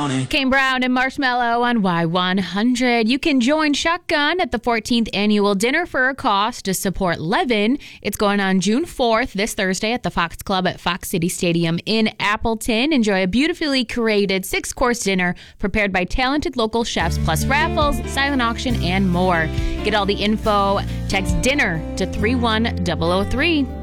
money. Kane Brown and Marshmallow on Y100. You can join Shotgun at the 14th annual Dinner for a Cost to support Levin. It's going on June 4th, this Thursday, at the Fox Club at Fox City Stadium in Appleton. Enjoy a beautifully curated 6-course dinner prepared by talented local chefs, plus raffles, silent auction, and more. Get all the info. Text DINNER to 31003.